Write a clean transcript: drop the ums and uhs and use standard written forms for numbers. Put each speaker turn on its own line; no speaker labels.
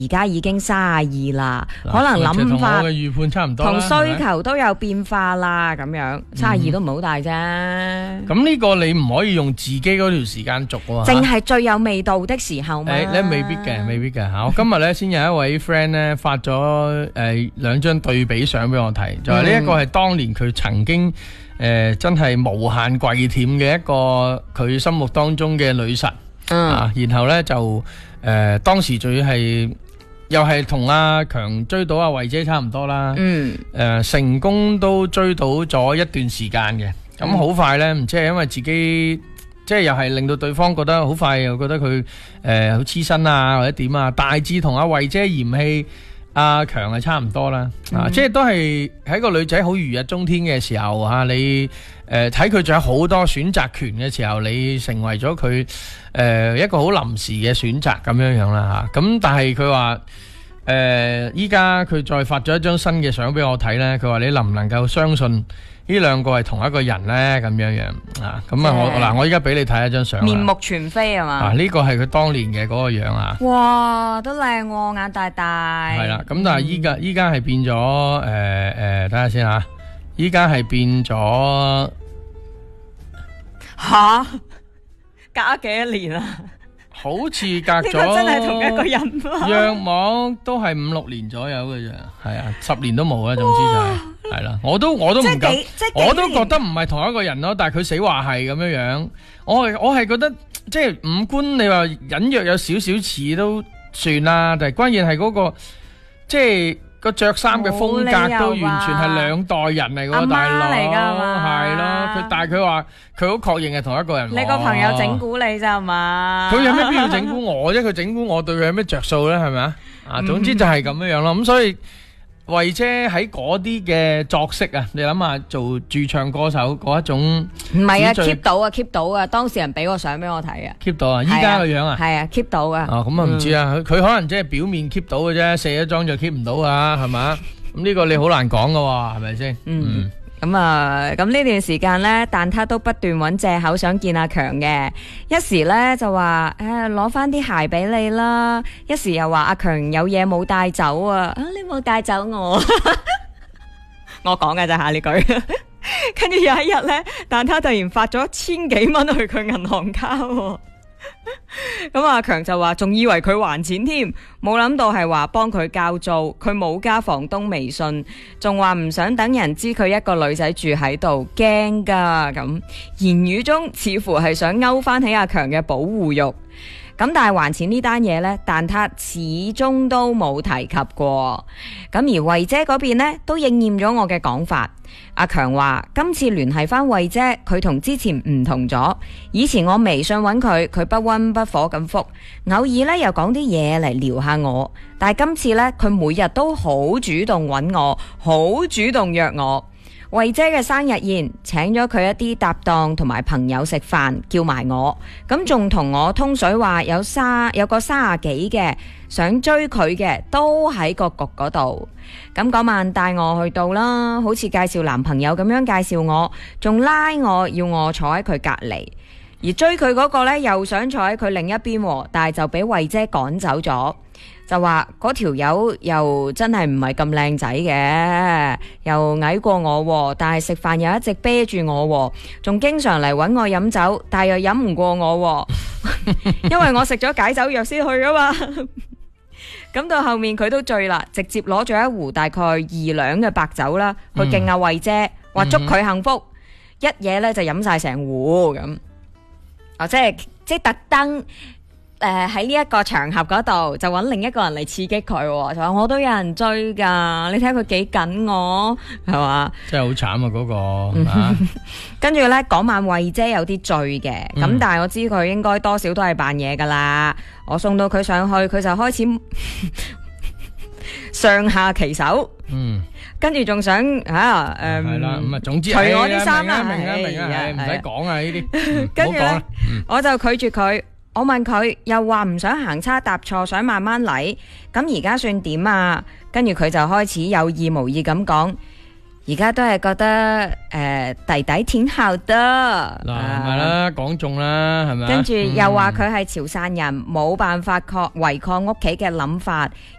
而家已經32啦，可能諗法
同我嘅預判差唔多啦，
同需求都有變化啦，咁樣32都唔好大啫。
咁呢個你唔可以用自己嗰條時間軸喎，
淨係最有味道的時候嘛。
你未必嘅嚇。我今日咧先有一位 friend 咧發咗兩張對比相俾我睇，就係呢一個係當年佢曾經真係無限跪舔嘅一個佢心目當中嘅女神啊，然後咧就當時仲要係。又係同阿強追到阿慧姐差唔多啦，成功都追到咗一段時間嘅，咁好快呢，唔知係因為自己即係又係令到對方覺得好快，又覺得佢好黐身啊或者點啊，大致同阿慧姐嫌棄阿強係差唔多啦，即係都係喺個女仔好如日中天嘅時候嚇，你睇佢仲有好多選擇權嘅時候，你成為咗佢一個好臨時嘅選擇咁樣樣啦嚇。咁但係佢話依家佢再發咗一張新嘅相俾我睇呢，佢話你能唔能夠相信呢兩個係同一個人呢？咁樣樣啊，咁啊我依家俾你睇一張相，
面目全非係嘛？
呢個係佢當年嘅嗰個樣啊！
哇，都靚喎，眼大大。係
啦，咁但係依家係變咗睇下先嚇，依家係變咗
嚇，隔咗幾多年啊？
好似隔咗，
呢個真係同一個人咯。
約莫都係5-6年左右嘅啫，係啊，10年都冇啦，總之就係啦。我都唔夠，我都覺得唔係同一個人咯。但係佢死話係咁樣樣，我係覺得即係五官你話隱約有少少似都算啦，但係關鍵係嗰個即係。個着衫嘅風格都完全係兩代人嚟㗎，大佬嚟㗎嘛，係咯。但係佢話佢好確認係同一個人。
你個朋友整蠱你咋嘛？
佢有咩必要整蠱我啫？佢整蠱我對佢有咩着數咧？係咪啊？總之就係咁樣樣咯。咁所以慧姐喺嗰啲嘅作息啊，你諗下做駐唱歌手嗰一種，
唔係啊 keep 到啊！當事人俾個相俾我睇啊
，keep 到啊！依家個樣啊，
係啊 keep 到啊。
哦，咁啊唔知啊，佢可能即係表面 keep 到嘅啫，卸咗妝就 keep 唔到啊，係嘛？咁呢個你好難講噶，係咪先？
咁呢段時間呢，蛋撻都不斷揾藉口想見阿強嘅，一時呢就話攞翻啲鞋俾你啦，一時又話阿強有嘢冇帶走啊，你冇帶走我，我講嘅咋吓呢句，跟住有一日呢，蛋撻突然發咗1000幾蚊去佢銀行卡喎。咁阿強就話仲以為佢還錢添，冇諗到係話幫佢交租，佢冇加房東微信，仲話唔想等人知佢一個女仔住喺度，驚噶咁，言語中似乎係想勾翻起阿強嘅保護欲。咁但係還錢呢單嘢呢，蛋撻始終都冇提及過。咁而慧姐嗰邊呢，都應驗咗我嘅講法。阿強話今次聯繫翻慧姐，佢同之前唔同咗。以前我微信揾佢，佢不溫不火咁覆，偶爾呢又講啲嘢嚟撩下我。但係今次呢，佢每日都好主動揾我，好主動約我。慧姐嘅生日宴請咗佢一啲搭檔同埋朋友食飯，叫埋我，咁仲同我通水話有個30幾嘅想追佢嘅都喺個局嗰度。咁嗰晚帶我去到啦，好似介紹男朋友咁樣介紹我，仲拉我要我坐喺佢隔離，而追佢嗰個呢，又想坐喺佢另一邊，但係就俾慧姐趕走咗。就話嗰條友又真係唔係咁靚仔嘅，又矮過我，但係食飯又一直啤住我，仲經常嚟揾我飲酒，但係又飲唔過我，因為我食咗解酒藥先去啊嘛。咁到後面佢都醉啦，直接攞咗一壺大概2兩嘅白酒啦，去敬阿慧姐，話祝佢幸福，一嘢呢就飲晒成壺咁。即係特登。喺呢一個場合嗰度就揾另一個人嚟刺激佢，就話我都有人追噶，你睇下佢幾緊我，係嘛？
真係好慘啊！嗰個，
跟住呢，嗰晚慧姐有啲醉嘅，咁但係我知佢應該多少都係扮嘢噶啦。我送到佢上去，佢就開始上下其手，跟住仲想係啦，
咁啊，總之
除我啲衫啦，
明啊，唔使講啊呢啲，
跟住呢，我就拒絕佢。我問佢，又話唔想行差踏錯，想慢慢嚟。咁而家算點啊？跟住佢就開始有意無意咁講， 而家都係覺得弟弟挺好的
嗱，係啦，講中啦，係咪啊？
跟住又話佢係潮汕人，冇辦法違抗屋企嘅諗法。